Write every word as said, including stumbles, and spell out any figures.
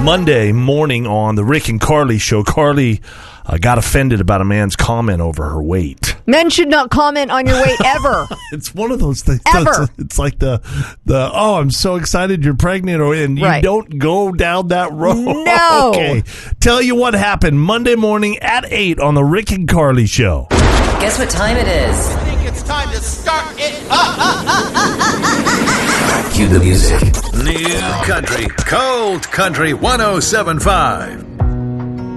Monday morning on the Rick and Carly show, Carly uh, got offended about a man's comment over her weight. Men should not comment on your weight ever. It's one of those things. Ever. It's, it's like the, the oh, I'm so excited you're pregnant, or and you Right. don't go down that road. No. Okay. Tell you what happened Monday morning at eight on the Rick and Carly show. Guess what time it is? I think it's time to start it up. Cue the music. New Country, Cold Country one oh seven point five.